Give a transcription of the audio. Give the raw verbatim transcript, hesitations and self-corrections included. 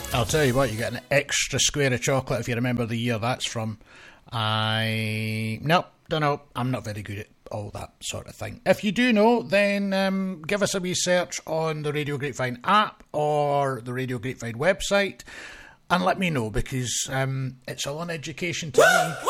I'll tell you what, you get an extra square of chocolate if you remember the year that's from. I... Nope, don't know. I'm not very good at all that sort of thing. If you do know, then um, give us a wee search on the Radio Grapevine app or the Radio Grapevine website and let me know, because um, it's all an education to me.